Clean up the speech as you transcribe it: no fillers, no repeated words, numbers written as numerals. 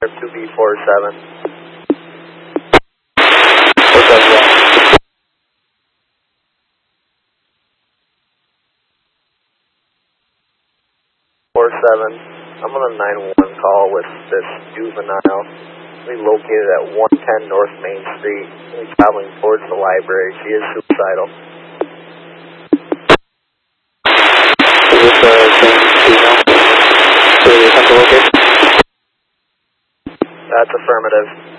2B47. I'm on a 911 call with this juvenile. We located at 110 North Main Street. We're traveling towards the library. She is suicidal. Is this the same female? So you have to locate? That's affirmative.